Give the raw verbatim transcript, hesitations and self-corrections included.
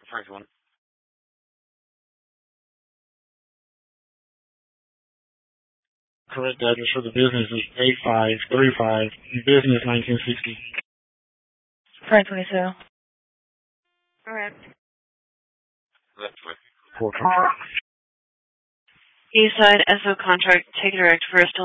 First one. Correct address for the business is eight five three five Business nineteen sixty. Frank twenty-two. Correct. That's what. Portrait. Eastside S O contract, take direct first.